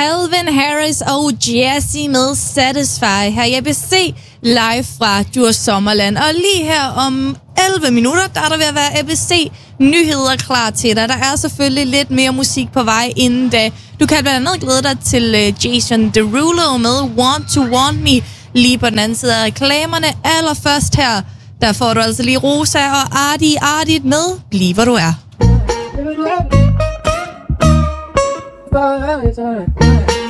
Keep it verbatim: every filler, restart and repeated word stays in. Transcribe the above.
Calvin Harris og Jazzy med Satisfy her i A B C live fra Djurs Sommerland. Og lige her om elleve minutter, der er der ved at være A B C nyheder klar til dig. Der er selvfølgelig lidt mere musik på vej inden da. Du kan blandt andet glæde dig til Jason Derulo med Want to Want Me lige på den anden side af reklamerne. Allerførst her, der får du altså lige Rosa og Artie Artie med Bliv hvor du er.